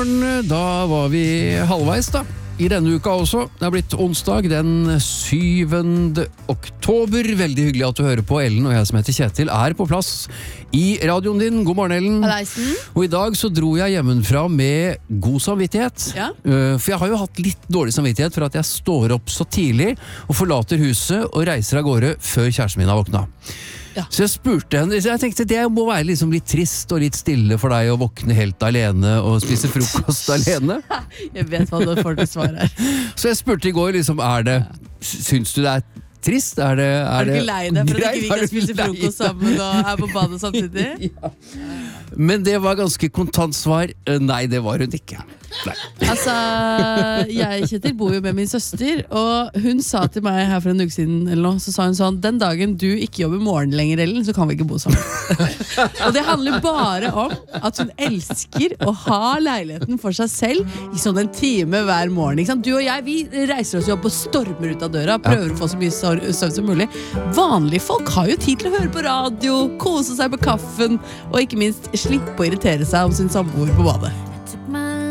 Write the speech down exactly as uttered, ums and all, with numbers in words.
morgen, da var vi halvveis da. I denne uka også. Det har blitt onsdag den syvende oktober. Veldig hyggelig at du hører på. Ellen og jeg som heter Kjetil er på plass i radioen din. God morgen, Ellen. Halleisen. Og i dag så dro jeg hjemmefra med god samvittighet. Ja. For jeg har jo hatt litt dårlig samvittighet for at jeg står opp så tidlig og forlater huset og reiser av gårde før kjæresten min har våkna. Ja. Så jeg spurte henne, så jeg tenkte det må være liksom litt trist og litt stille for deg å våkne helt alene og spise frokost alene. Jeg vet hva du får til svar her. Så jeg spurte i går, liksom, er det, syns du det er trist? Er det, er Er du det ikke lei deg for at greit? ikke vi Er kan du spise lei frokost deg? sammen og er på badet samtidig? Ja. Men det var ganske kontant svar. Nei, det var hun ikke. Nei. Altså, jeg, Kjetil, bor jo med min søster, og hun sa til meg her for en uke siden, eller noe, så sa hun sånn, den dagen du ikke jobber morgen lenger, Ellen, så kan vi ikke bo sammen. Og det handler bare om at hun elsker å ha leiligheten for seg selv i sånn en time hver morgen. Ikke sant? Du og jeg, vi reiser oss opp og stormer ut av døra, prøver å få så mye søvn som mulig. Vanlige folk har jo tid til å høre på radio, kose seg på kaffen, og ikke minst slippe å irritere seg om sin samboer på badet.